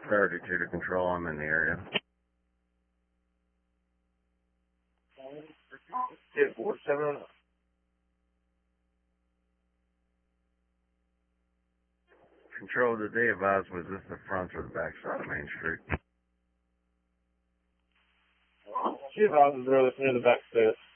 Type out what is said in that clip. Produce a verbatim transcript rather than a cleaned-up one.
thirty-two to control, I'm in the area. Two four seven. Control, did they advise, was this the front or the back side of Main Street? She advises earlier near the back steps.